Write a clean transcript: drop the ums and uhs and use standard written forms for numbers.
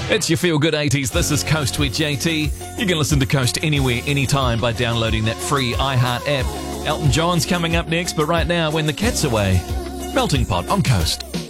It's your Feel Good 80s. This is Coast with JT. You can listen to Coast anywhere, anytime by downloading that free iHeart app. Elton John's coming up next, but right now, When the Cat's Away, Melting Pot on Coast.